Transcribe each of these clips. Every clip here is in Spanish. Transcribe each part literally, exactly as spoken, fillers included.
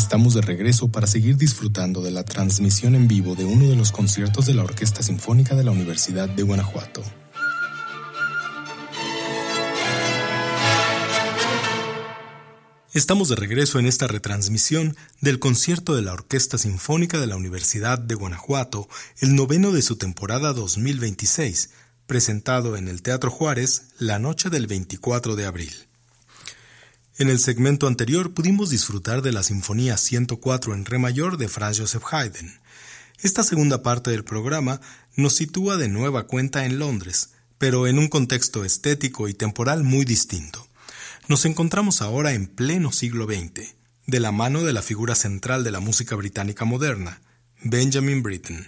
Estamos de regreso para seguir disfrutando de la transmisión en vivo de uno de los conciertos de la Orquesta Sinfónica de la Universidad de Guanajuato. Estamos de regreso en esta retransmisión del concierto de la Orquesta Sinfónica de la Universidad de Guanajuato, el noveno de su temporada dos mil veintiséis, presentado en el Teatro Juárez la noche del veinticuatro de abril. En el segmento anterior pudimos disfrutar de la Sinfonía ciento cuatro en Re mayor de Franz Joseph Haydn. Esta segunda parte del programa nos sitúa de nueva cuenta en Londres, pero en un contexto estético y temporal muy distinto. Nos encontramos ahora en pleno siglo veinte, de la mano de la figura central de la música británica moderna, Benjamin Britten.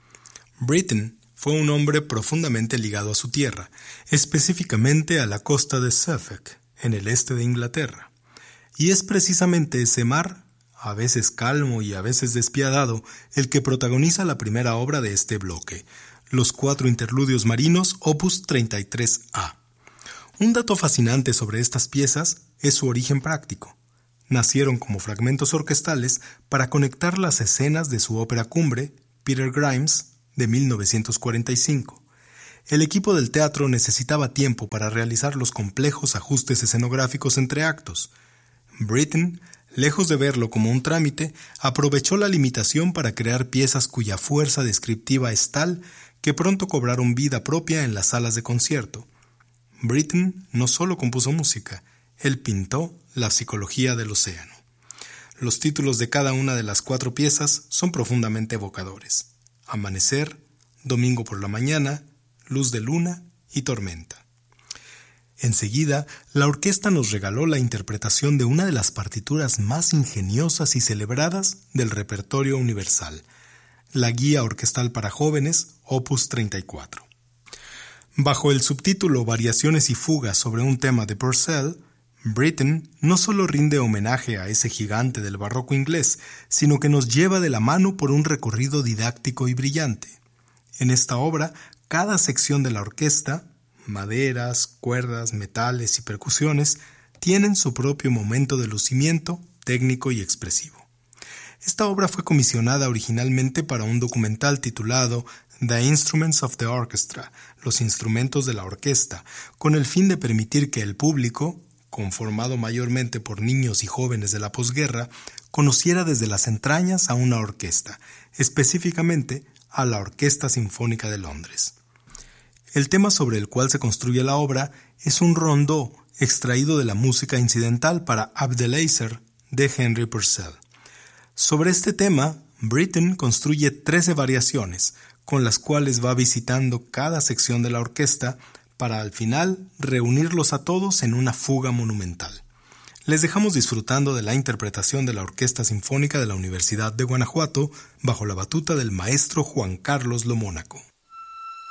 Britten fue un hombre profundamente ligado a su tierra, específicamente a la costa de Suffolk, en el este de Inglaterra. Y es precisamente ese mar, a veces calmo y a veces despiadado, el que protagoniza la primera obra de este bloque, los cuatro interludios marinos opus treinta y tres A. Un dato fascinante sobre estas piezas es su origen práctico. Nacieron como fragmentos orquestales para conectar las escenas de su ópera cumbre, Peter Grimes, de mil novecientos cuarenta y cinco. El equipo del teatro necesitaba tiempo para realizar los complejos ajustes escenográficos entre actos. Britten, lejos de verlo como un trámite, aprovechó la limitación para crear piezas cuya fuerza descriptiva es tal que pronto cobraron vida propia en las salas de concierto. Britten no solo compuso música, él pintó la psicología del océano. Los títulos de cada una de las cuatro piezas son profundamente evocadores: Amanecer, Domingo por la mañana, Luz de luna y Tormenta. Enseguida, la orquesta nos regaló la interpretación de una de las partituras más ingeniosas y celebradas del repertorio universal, la Guía Orquestal para Jóvenes, opus treinta y cuatro. Bajo el subtítulo Variaciones y fugas sobre un tema de Purcell, Britten no solo rinde homenaje a ese gigante del barroco inglés, sino que nos lleva de la mano por un recorrido didáctico y brillante. En esta obra, cada sección de la orquesta, maderas, cuerdas, metales y percusiones, tienen su propio momento de lucimiento técnico y expresivo. Esta obra fue comisionada originalmente para un documental titulado The Instruments of the Orchestra, los instrumentos de la orquesta, con el fin de permitir que el público, conformado mayormente por niños y jóvenes de la posguerra, conociera desde las entrañas a una orquesta, específicamente a la Orquesta Sinfónica de Londres. El tema sobre el cual se construye la obra es un rondó extraído de la música incidental para Abdelaziz de Henry Purcell. Sobre este tema, Britten construye trece variaciones, con las cuales va visitando cada sección de la orquesta para al final reunirlos a todos en una fuga monumental. Les dejamos disfrutando de la interpretación de la Orquesta Sinfónica de la Universidad de Guanajuato bajo la batuta del maestro Juan Carlos Lomónaco.